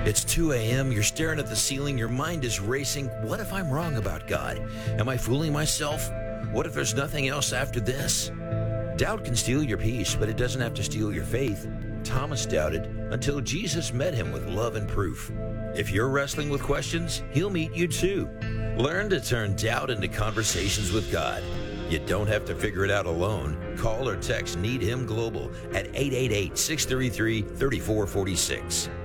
It's 2 a.m., you're staring at the ceiling, your mind is racing. What if I'm wrong about God? Am I fooling myself? What if there's nothing else after this? Doubt can steal your peace, but it doesn't have to steal your faith. Thomas doubted until Jesus met him with love and proof. If you're wrestling with questions, he'll meet you too. Learn to turn doubt into conversations with God. You don't have to figure it out alone. Call or text Need Him Global at 888-633-3446.